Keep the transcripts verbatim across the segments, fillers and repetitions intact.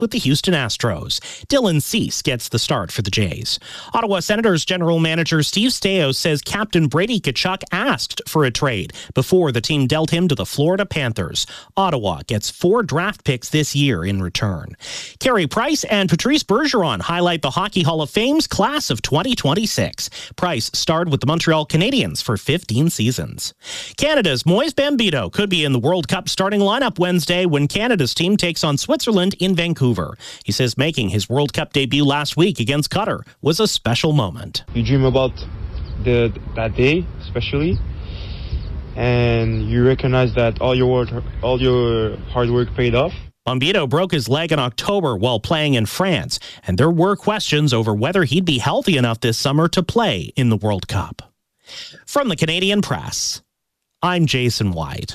with the Houston Astros. Dylan Cease gets the start for the Jays. Ottawa Senators general manager Steve Staios says Captain Brady Tkachuk asked for a trade before the team dealt him to the Florida Panthers. Ottawa gets four draft picks this year in return. Carey Price and Patrice Bergeron highlight the Hockey Hall of Fame's class of twenty twenty-six. Price starred with the Montreal Canadiens for fifteen seasons. Canada's Moise Bambito could be in the World Cup starting lineup Wednesday when Canada's team takes on Switzerland in Vancouver. He says making his World Cup debut last week against Qatar was a special moment. You dream about the that day, especially, and you recognize that all your all your hard work paid off. Bambito broke his leg in October while playing in France, and there were questions over whether he'd be healthy enough this summer to play in the World Cup. From the Canadian Press, I'm Jason White.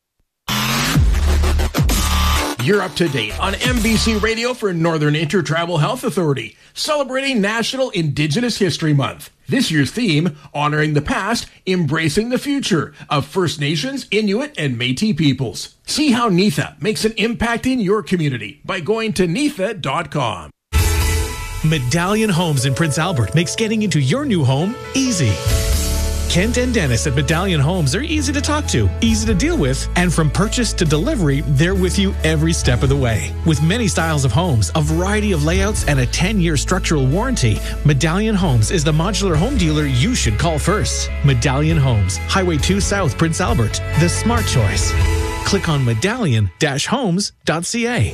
You're up to date on M B C Radio for Northern Intertribal Health Authority, celebrating National Indigenous History Month. This year's theme, honoring the past, embracing the future of First Nations, Inuit, and Métis peoples. See how N I T H A makes an impact in your community by going to N I T H A dot com. Medallion Homes in Prince Albert makes getting into your new home easy. Kent and Dennis at Medallion Homes are easy to talk to, easy to deal with, and from purchase to delivery, they're with you every step of the way. With many styles of homes, a variety of layouts, and a ten-year structural warranty, Medallion Homes is the modular home dealer you should call first. Medallion Homes, Highway two South, Prince Albert, the smart choice. Click on medallion dash homes dot c a.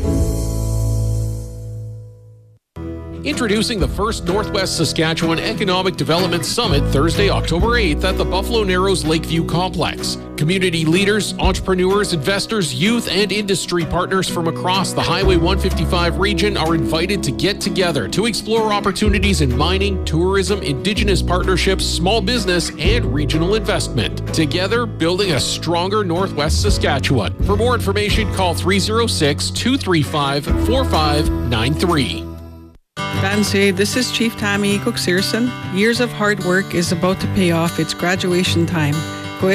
Introducing the first Northwest Saskatchewan Economic Development Summit Thursday, October eighth at the Buffalo Narrows Lakeview Complex. Community leaders, entrepreneurs, investors, youth, and industry partners from across the Highway one fifty-five region are invited to get together to explore opportunities in mining, tourism, Indigenous partnerships, small business, and regional investment. Together, building a stronger Northwest Saskatchewan. For more information, call three oh six, two three five, four five nine three. Bansi, this is Chief Tammy Cook-Searson. Years of hard work is about to pay off. It's graduation time. On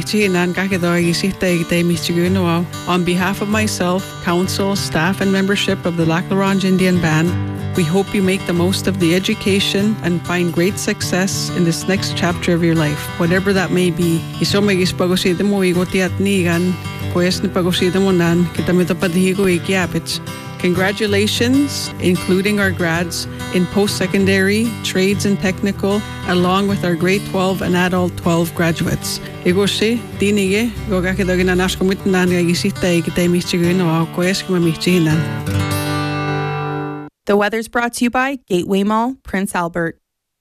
behalf of myself, council, staff, and membership of the Lac La Ronge Indian Band, we hope you make the most of the education and find great success in this next chapter of your life, whatever that may be. Congratulations, including our grads in post-secondary, trades and technical, along with our grade twelve and adult twelve graduates. The weather's brought to you by Gateway Mall, Prince Albert.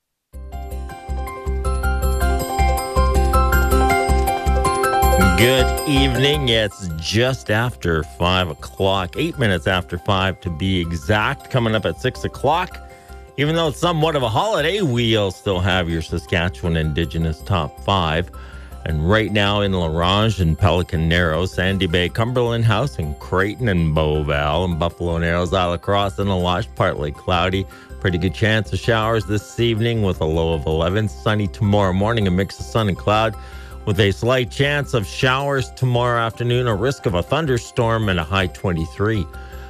Good evening. It's just after five o'clock, eight minutes after five to be exact. Coming up at six o'clock. Even though it's somewhat of a holiday, we'll still have your Saskatchewan Indigenous Top five. And right now in La Ronge and Pelican Narrows, Sandy Bay, Cumberland House, and Creighton and Beauval, and Buffalo Narrows, Isle of Cross, and Alash, partly cloudy. Pretty good chance of showers this evening with a low of eleven. Sunny tomorrow morning, a mix of sun and cloud, with a slight chance of showers tomorrow afternoon, a risk of a thunderstorm, and a high twenty-three.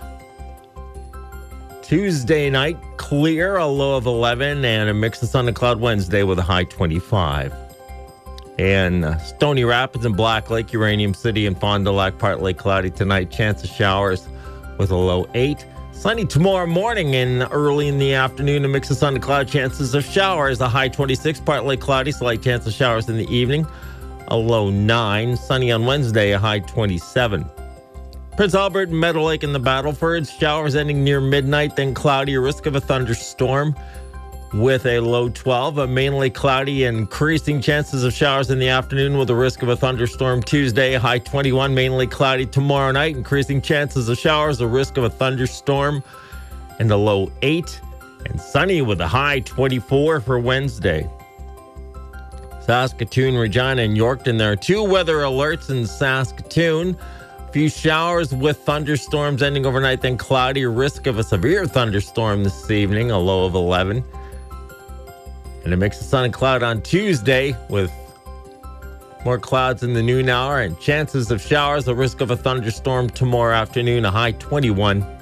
Tuesday night, clear, a low of eleven, and a mix of sun and cloud Wednesday with a high twenty-five. And uh, Stony Rapids and Black Lake, Uranium City, and Fond du Lac, partly cloudy tonight, chance of showers with a low eight. Sunny tomorrow morning and early in the afternoon, a mix of sun and cloud, chances of showers, a high twenty-six, partly cloudy, slight chance of showers in the evening, a low nine. Sunny on Wednesday, a high twenty-seven. Prince Albert, Meadow Lake, and the Battlefords, showers ending near midnight, then cloudy, a risk of a thunderstorm with a low twelve. A mainly cloudy, increasing chances of showers in the afternoon with a risk of a thunderstorm Tuesday, high twenty-one. Mainly cloudy tomorrow night, increasing chances of showers, a risk of a thunderstorm, and a low eight. And sunny with a high twenty-four for Wednesday. Saskatoon, Regina, and Yorkton. There are two weather alerts in Saskatoon. A few showers with thunderstorms ending overnight, then cloudy. Risk of a severe thunderstorm this evening, a low of eleven. And a mix of sun and cloud on Tuesday with more clouds in the noon hour and chances of showers. A risk of a thunderstorm tomorrow afternoon, a high twenty-one.